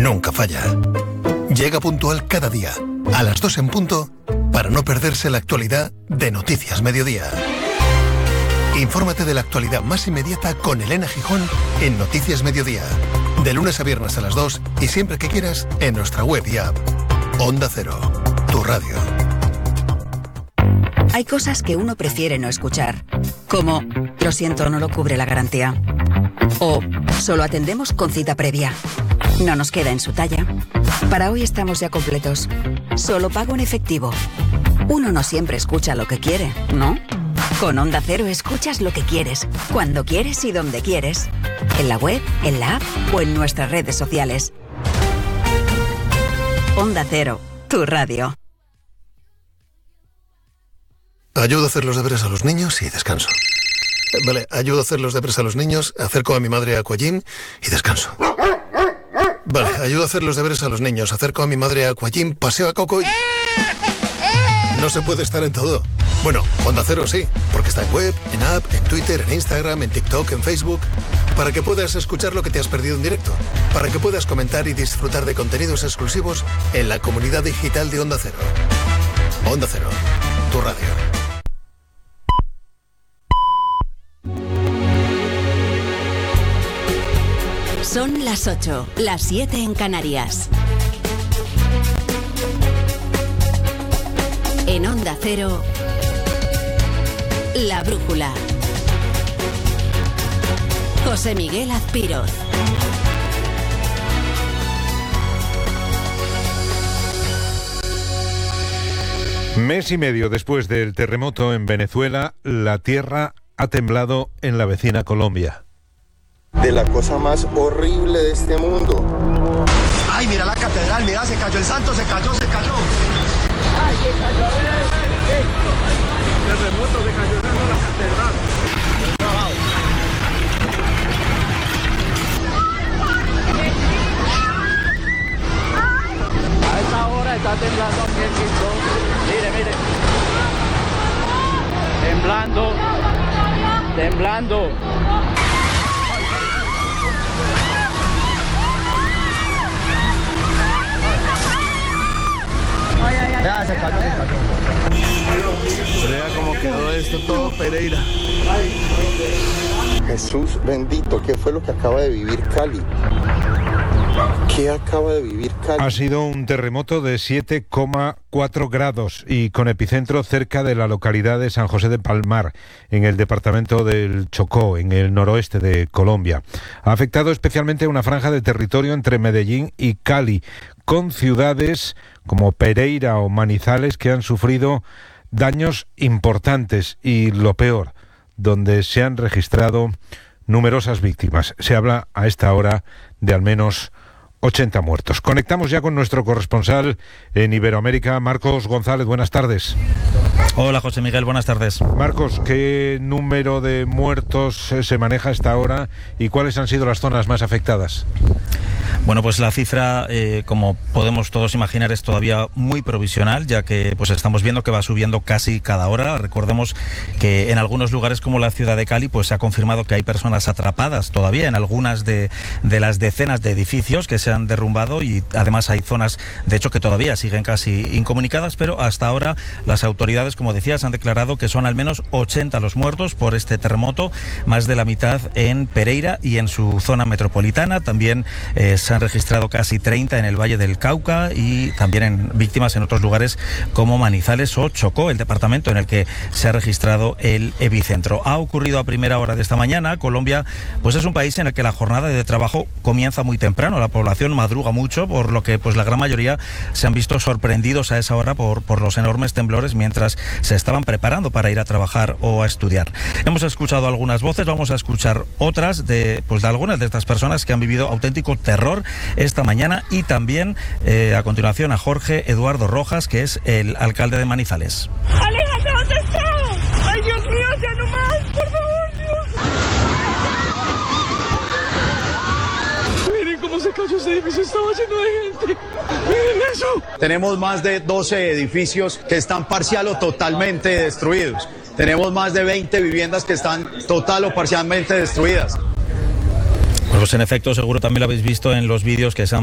nunca falla. Llega puntual cada día, a las 2 en punto, para no perderse la actualidad de Noticias Mediodía. Infórmate de la actualidad más inmediata con Elena Gijón en Noticias Mediodía. De lunes a viernes a las 2 y siempre que quieras en nuestra web y app. Onda Cero, tu radio. Hay cosas que uno prefiere no escuchar, como lo siento, no lo cubre la garantía. O solo atendemos con cita previa. No nos queda en su talla. Para hoy estamos ya completos. Solo pago en efectivo. Uno no siempre escucha lo que quiere, ¿no? Con Onda Cero escuchas lo que quieres, cuando quieres y donde quieres. En la web, en la app o en nuestras redes sociales. Onda Cero, tu radio. Ayudo a hacer los deberes a los niños y descanso. Vale, ayudo a hacer los deberes a los niños, acerco a mi madre a Aquagym y descanso. Vale, ayudo a hacer los deberes a los niños, acerco a mi madre a Aquagym, paseo a Coco y... No se puede estar en todo. Bueno, Onda Cero sí, porque está en web, en app, en Twitter, en Instagram, en TikTok, en Facebook, para que puedas escuchar lo que te has perdido en directo, para que puedas comentar y disfrutar de contenidos exclusivos en la comunidad digital de Onda Cero. Onda Cero, tu radio. Son las 8, las 7 en Canarias. En Onda Cero, La Brújula. José Miguel Azpiroz. Mes y medio después del terremoto en Venezuela, la tierra ha temblado en la vecina Colombia. De la cosa más horrible de este mundo. Ay, mira la catedral, mira, se cayó el santo, se cayó. Ay, se cayó, terremoto, se cayó la catedral. A esta hora está temblando aquí el Quito. Mire. Temblando. Ya se cayó. Vea cómo quedó esto todo, Pereira. Jesús bendito, ¿qué fue lo que acaba de vivir Cali? ¿Qué acaba de vivir Cali? Ha sido un terremoto de 7,4 grados y con epicentro cerca de la localidad de San José de Palmar, en el departamento del Chocó, en el noroeste de Colombia. Ha afectado especialmente a una franja de territorio entre Medellín y Cali, con ciudades como Pereira o Manizales que han sufrido daños importantes y, lo peor, donde se han registrado numerosas víctimas. Se habla a esta hora de al menos 80 muertos. Conectamos ya con nuestro corresponsal en Iberoamérica, Marcos González. Buenas tardes. Hola, José Miguel, buenas tardes. Marcos, ¿qué número de muertos se maneja a esta hora y cuáles han sido las zonas más afectadas? Bueno, pues la cifra, como podemos todos imaginar, es todavía muy provisional, ya que pues estamos viendo que va subiendo casi cada hora. Recordemos que en algunos lugares como la ciudad de Cali, pues se ha confirmado que hay personas atrapadas todavía en algunas de las decenas de edificios que se han derrumbado, y además hay zonas, de hecho, que todavía siguen casi incomunicadas, pero hasta ahora las autoridades, como decías, han declarado que son al menos 80 los muertos por este terremoto, más de la mitad en Pereira y en su zona metropolitana. También se han registrado casi 30 en el Valle del Cauca y también en víctimas en otros lugares como Manizales o Chocó, el departamento en el que se ha registrado el epicentro. Ha ocurrido a primera hora de esta mañana. Colombia pues es un país en el que la jornada de trabajo comienza muy temprano. La población madruga mucho, por lo que pues la gran mayoría se han visto sorprendidos a esa hora por los enormes temblores mientras se estaban preparando para ir a trabajar o a estudiar. Hemos escuchado algunas voces, vamos a escuchar otras de algunas de estas personas que han vivido auténtico terror esta mañana, y también a continuación a Jorge Eduardo Rojas, que es el alcalde de Manizales. ¡Aléjate! ¿Dónde está? ¡Ay, Dios mío, ya no más! ¡Por favor, Dios! Miren cómo se cayó ese edificio, estaba lleno de gente. ¡Miren eso! Tenemos más de 12 edificios que están parcial o totalmente destruidos. Tenemos más de 20 viviendas que están total o parcialmente destruidas. Pues en efecto, seguro también lo habéis visto en los vídeos que se han